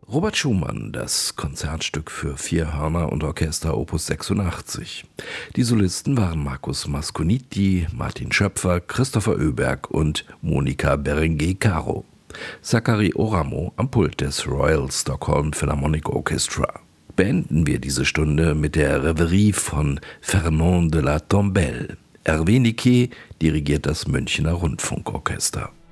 Robert Schumann, das Konzertstück für 4 Hörner und Orchester Opus 86. Die Solisten waren Markus Masconiti, Martin Schöpfer, Christopher Öberg und Monika Berenguer-Caro. Zachary Oramo am Pult des Royal Stockholm Philharmonic Orchestra. Beenden wir diese Stunde mit der Reverie von Fernand de la Tombelle. Hervé Niquet dirigiert das Münchner Rundfunkorchester.